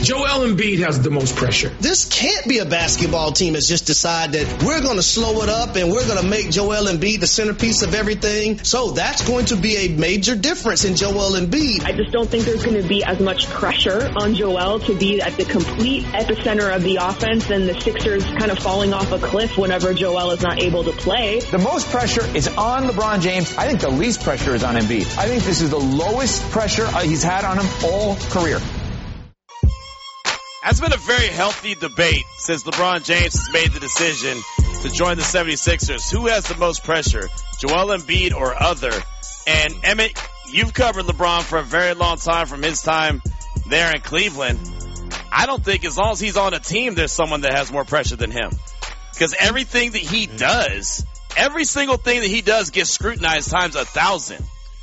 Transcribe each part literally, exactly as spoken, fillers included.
Joel Embiid has the most pressure. This can't be a basketball team that's just decide that we're going to slow it up and we're going to make Joel Embiid the centerpiece of everything. So that's going to be a major difference in Joel Embiid. I just don't think there's going to be as much pressure on Joel to be at the complete epicenter of the offense and the Sixers kind of falling off a cliff whenever Joel is not able to play. The most pressure is on LeBron James. I think the least pressure is on Embiid. I think this is the lowest pressure he's had on him all career. That's been a very healthy debate since LeBron James has made the decision to join the seventy-sixers. Who has the most pressure, Joel Embiid or other? And Emmett, you've covered LeBron for a very long time from his time there in Cleveland. I don't think as long as he's on a team, there's someone that has more pressure than him. Because everything that he does, every single thing that he does gets scrutinized times a thousand.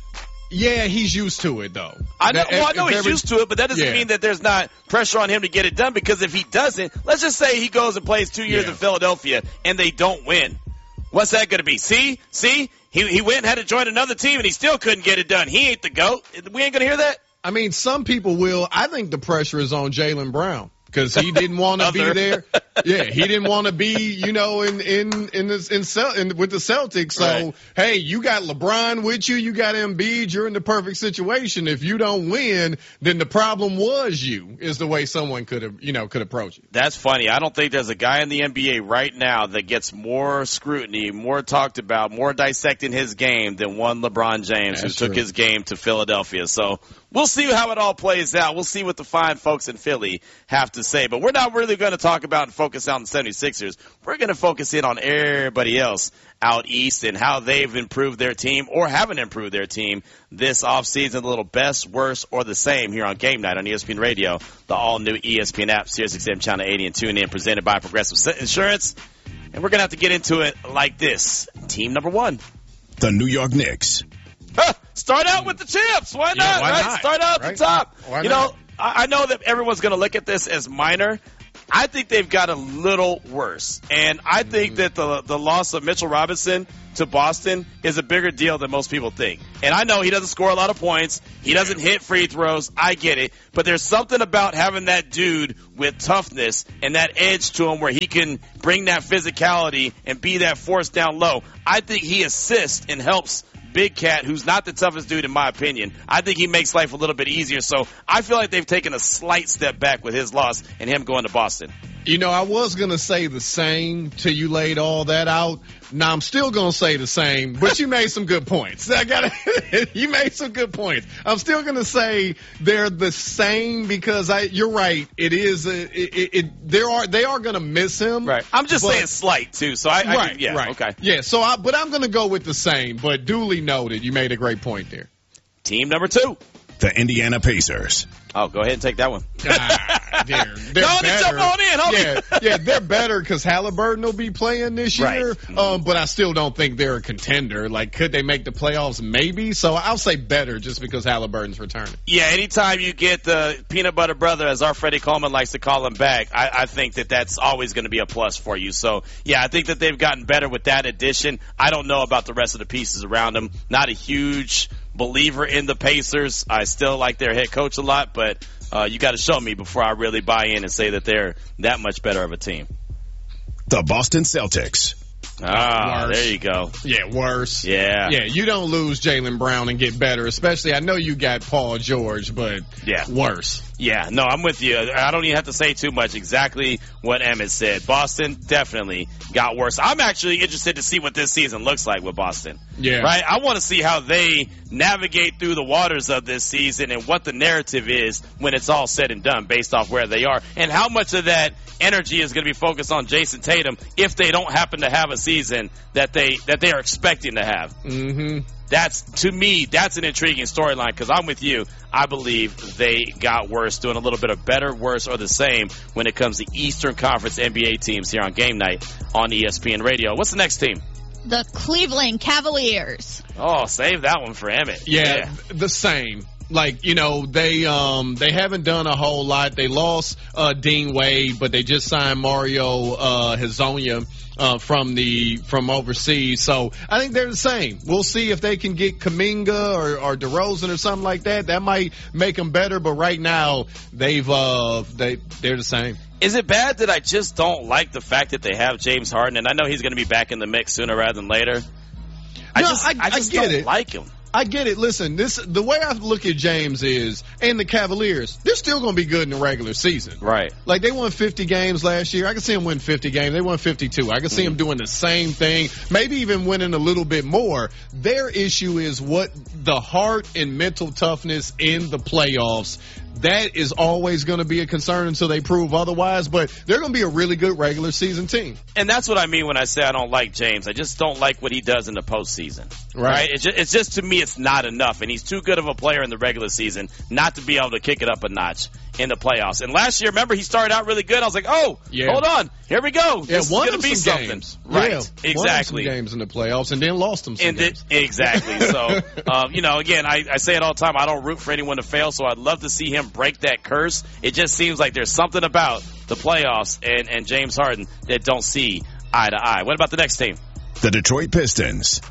Yeah, he's used to it, though. I know, That- well, I know if he's every- used to it, but that doesn't Yeah. mean that there's not pressure on him to get it done, because if he doesn't, let's just say he goes and plays two years Yeah. in Philadelphia and they don't win. What's that going to be? See? See? He, he went and had to join another team and he still couldn't get it done. He ain't the GOAT. We ain't going to hear that? I mean, some people will. I think the pressure is on Jaylen Brown because he didn't want to be Other. there. Yeah, he didn't want to be, you know, in in in, this, in, Cel- in with the Celtics. So Right. hey, you got LeBron with you, you got Embiid. You're in the perfect situation. If you don't win, then the problem was you. Is the way someone could have, you know, could approach it. That's funny. I don't think there's a guy in the N B A right now that gets more scrutiny, more talked about, more dissecting his game than one LeBron James That's who took true. his game to Philadelphia. So we'll see how it all plays out. We'll see what the fine folks in Philly have to say. But we're not really going to talk about and focus on the seventy-sixers. We're going to focus in on everybody else out east and how they've improved their team or haven't improved their team this offseason. A little best, worse, or the same here on Game Night on E S P N Radio, the all-new E S P N app, Sirius X M Channel eighty, and tune in, presented by Progressive Insurance. And we're going to have to get into it like this. Team number one. The New York Knicks. Huh, start out with the champs. Why not? Yeah, why right? not? Start out at Right? the top. Why you not? know, I, I know that everyone's going to look at this as minor. I think they've got a little worse. And I think that the the loss of Mitchell Robinson to Boston is a bigger deal than most people think. And I know he doesn't score a lot of points. He doesn't hit free throws. I get it. But there's something about having that dude with toughness and that edge to him where he can bring that physicality and be that force down low. I think he assists and helps Big Cat, who's not the toughest dude in my opinion. I think he makes life a little bit easier. So I feel like they've taken a slight step back with his loss and him going to Boston. You know, I was going to say the same till you laid all that out. Now, I'm still going to say the same, but you made some good points. I got you made some good points. I'm still going to say they're the same because I you're right. It is a, it, it, it there are they are going to miss him. Right. I'm just but- saying slight too. So I, I right, can, yeah, right. okay. Yeah, so I but I'm going to go with the same, but duly noted. You made a great point there. Team number two. The Indiana Pacers. Oh, go ahead and take that one. Ah, they're, they're Go on and better. jump on in, homie. Yeah, yeah, they're better because Halliburton will be playing this year. Right. Um, but I still don't think they're a contender. Like, could they make the playoffs? Maybe. So I'll say better just because Halliburton's returning. Yeah, anytime you get the peanut butter brother, as our Freddie Coleman likes to call him, back, I, I think that that's always going to be a plus for you. So, yeah, I think that they've gotten better with that addition. I don't know about the rest of the pieces around them. Not a huge believer in the Pacers. I still like their head coach a lot, but uh, you got to show me before I really buy in and say that they're that much better of a team. The Boston Celtics. Ah, Worse. there you go. Yeah, worse. Yeah. Yeah, you don't lose Jaylen Brown and get better, especially I know you got Paul George, but Yeah. worse. Yeah, no, I'm with you. I don't even have to say too much. Exactly what Emmett said. Boston definitely got worse. I'm actually interested to see what this season looks like with Boston. Yeah. Right? I want to see how they navigate through the waters of this season and what the narrative is when it's all said and done based off where they are and how much of that energy is going to be focused on Jason Tatum if they don't happen to have a season that they that they are expecting to have. Mm-hmm. That's, to me, that's an intriguing storyline because I'm with you. I believe they got worse, doing a little bit of better, worse, or the same when it comes to Eastern Conference N B A teams here on Game Night on E S P N Radio. What's the next team? The Cleveland Cavaliers. Oh, save that one for Emmett. Yeah, the same. Like, you know, they um they haven't done a whole lot. They lost uh, Dean Wade, but they just signed Mario uh, Hezonja uh, from the from overseas. So I think they're the same. We'll see if they can get Kuminga or, or DeRozan or something like that. That might make them better. But right now, they've uh they they're the same. Is it bad that I just don't like the fact that they have James Harden? And I know he's going to be back in the mix sooner rather than later. I no, just I, I just I get don't it. like him. I get it. Listen, this the way I look at James is, and the Cavaliers, they're still going to be good in the regular season. Right. Like, they won fifty games last year. I can see them win fifty games. They won fifty-two. I can see mm. them doing the same thing, maybe even winning a little bit more. Their issue is what the heart and mental toughness in the playoffs. That is always going to be a concern until they prove otherwise, but they're going to be a really good regular season team. And that's what I mean when I say I don't like James. I just don't like what he does in the postseason. Right. right? It's, just, it's just, to me, it's not enough. And he's too good of a player in the regular season not to be able to kick it up a notch in the playoffs. And last year, remember, he started out really good. I was like, oh, yeah. hold on. Here we go. Yeah, this is going to be something. Games. Right. Yeah, exactly. Won some games in the playoffs and then lost them some and games. It, exactly. So, um, you know, again, I, I say it all the time. I don't root for anyone to fail, so I'd love to see him break that curse. It just seems like there's something about the playoffs and, and James Harden that don't see eye to eye. What about the next team? The Detroit Pistons.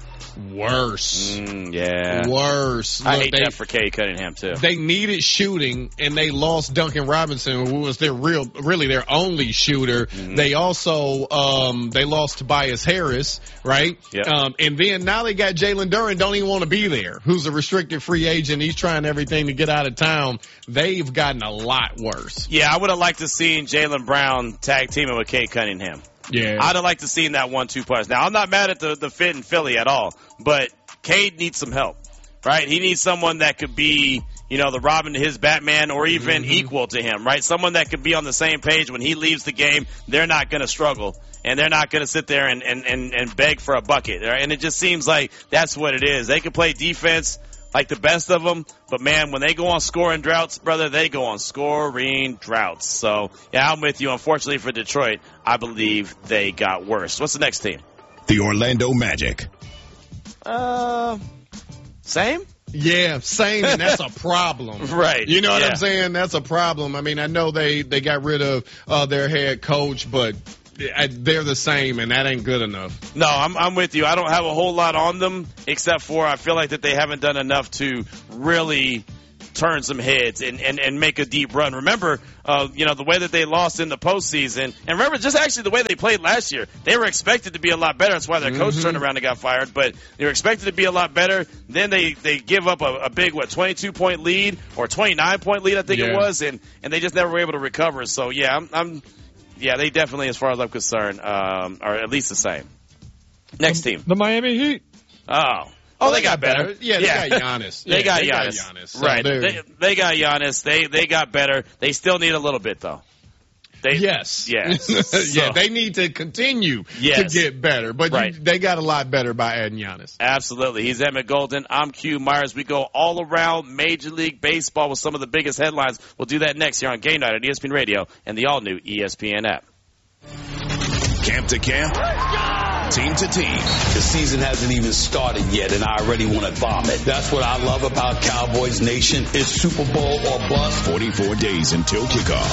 Worse. Mm, yeah. Worse. I Look, hate they, that for Cade Cunningham, too. They needed shooting, and they lost Duncan Robinson, who was their real, really their only shooter. Mm-hmm. They also, um, they lost Tobias Harris, right? Yep. Um, and then now they got Jalen Duren, don't even want to be there, who's a restricted free agent. He's trying everything to get out of town. They've gotten a lot worse. Yeah, I would have liked to see Jaylen Brown tag teaming with Cade Cunningham. Yeah. I'd have liked to see that one two plus. Now, I'm not mad at the, the fit in Philly at all, but Cade needs some help, right? He needs someone that could be, you know, the Robin to his Batman or even mm-hmm. equal to him, right? Someone that could be on the same page when he leaves the game. They're not going to struggle, and they're not going to sit there and, and, and, and beg for a bucket. Right? And it just seems like that's what it is. They can play defense like the best of them, but, man, when they go on scoring droughts, brother, they go on scoring droughts. So, yeah, I'm with you. Unfortunately for Detroit, I believe they got worse. What's the next team? The Orlando Magic. Uh, same? Yeah, same, and that's a problem. Right. You know what yeah. I'm saying? That's a problem. I mean, I know they, they got rid of uh, their head coach, but they're the same, and that ain't good enough. No, I'm I'm with you. I don't have a whole lot on them, except for I feel like that they haven't done enough to really turn some heads and, and, and make a deep run. Remember, uh, you know, the way that they lost in the postseason, and remember just actually the way they played last year. They were expected to be a lot better. That's why their coach mm-hmm. turned around and got fired, but they were expected to be a lot better. Then they, they give up a, a big, what, twenty-two point lead or twenty-nine point lead, I think yeah. it was, and, and they just never were able to recover. So, yeah, I'm, I'm yeah, they definitely, as far as I'm concerned, um, are at least the same. Next team. The Miami Heat. Oh. Oh, Oh, they, they got, got better. better. Yeah, they yeah. got Giannis. they, yeah, got, they Giannis. got Giannis. So right. They, they got Giannis. They they got better. They still need a little bit, though. They, yes. Yes. yeah, So, they need to continue yes. to get better. But right. you, they got a lot better by adding Giannis. Absolutely. He's Emmett Golden. I'm Q Myers. We go all around Major League Baseball with some of the biggest headlines. We'll do that next here on Game Night on E S P N Radio and the all-new E S P N app. Camp to camp, team to team. The season hasn't even started yet, and I already want to vomit. That's what I love about Cowboys Nation. It's Super Bowl or bust. forty-four days until kickoff.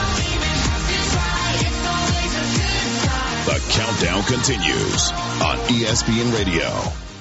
The countdown continues on E S P N Radio.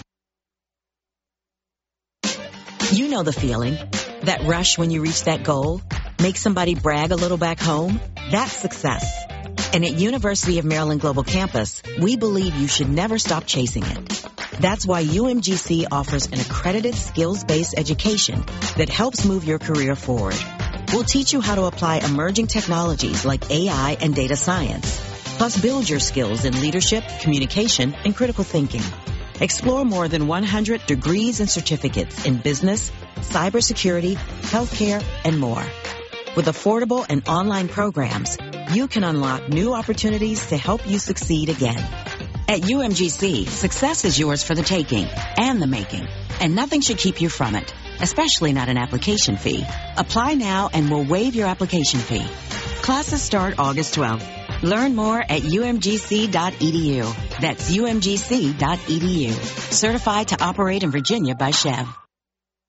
You know the feeling. That rush when you reach that goal. Make somebody brag a little back home. That's success. And at University of Maryland Global Campus, we believe you should never stop chasing it. That's why U M G C offers an accredited skills-based education that helps move your career forward. We'll teach you how to apply emerging technologies like A I and data science, plus build your skills in leadership, communication, and critical thinking. Explore more than one hundred degrees and certificates in business, cybersecurity, healthcare, and more. With affordable and online programs, you can unlock new opportunities to help you succeed again. At U M G C, success is yours for the taking and the making, and nothing should keep you from it, especially not an application fee. Apply now and we'll waive your application fee. Classes start August twelfth. Learn more at U M G C dot E D U. That's U M G C dot E D U. Certified to operate in Virginia by Chev.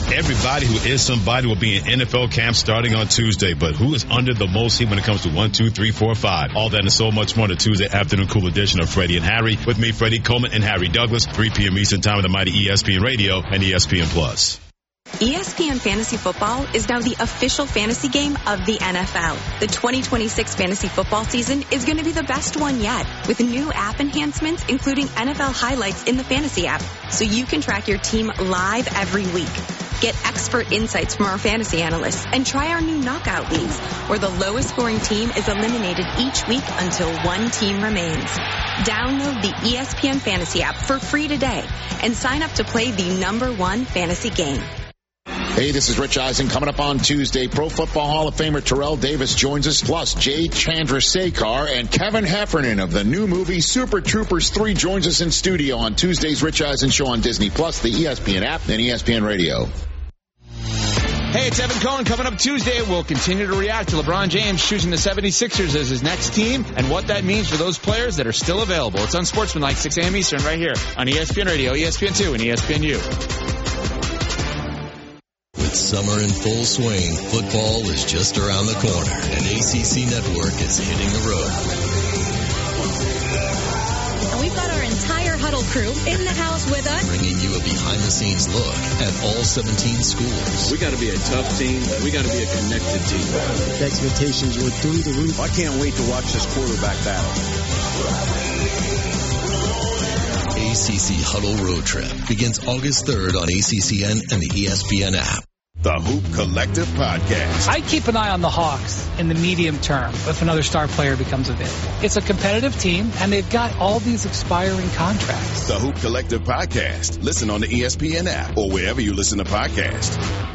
Everybody who is somebody will be in N F L camp starting on Tuesday, but who is under the most heat when it comes to one, two, three, four, five? All that and so much more, the Tuesday afternoon cool edition of Freddie and Harry. With me, Freddie Coleman and Harry Douglas, three p.m. Eastern Time on the mighty E S P N Radio and E S P N Plus. E S P N Fantasy Football is now the official fantasy game of the N F L. The twenty twenty-six fantasy football season is going to be the best one yet, with new app enhancements, including N F L highlights in the fantasy app, so you can track your team live every week. Get expert insights from our fantasy analysts and try our new knockout leagues, where the lowest scoring team is eliminated each week until one team remains. Download the E S P N Fantasy app for free today and sign up to play the number one fantasy game. Hey, this is Rich Eisen. Coming up on Tuesday, Pro Football Hall of Famer Terrell Davis joins us, plus Jay Chandrasekhar and Kevin Heffernan of the new movie Super Troopers three joins us in studio on Tuesday's Rich Eisen Show on Disney Plus, the E S P N app, and E S P N Radio. Hey, it's Evan Cohen. Coming up Tuesday, we'll continue to react to LeBron James choosing the seventy-sixers as his next team and what that means for those players that are still available. It's on Sportsmanlike, six a.m. Eastern, right here on E S P N Radio, E S P N two, and E S P N U. With summer in full swing, football is just around the corner, and A C C Network is hitting the road. And we've got our entire Huddle crew in the house with us, bringing you a behind-the-scenes look at all seventeen schools. We got to be a tough team. We got to be a connected team. The expectations were through the roof. I can't wait to watch this quarterback battle. A C C Huddle Road Trip begins August third on A C C N and the E S P N app. The Hoop Collective Podcast. I keep an eye on the Hawks in the medium term if another star player becomes available. It's a competitive team, and they've got all these expiring contracts. The Hoop Collective Podcast. Listen on the E S P N app or wherever you listen to podcasts.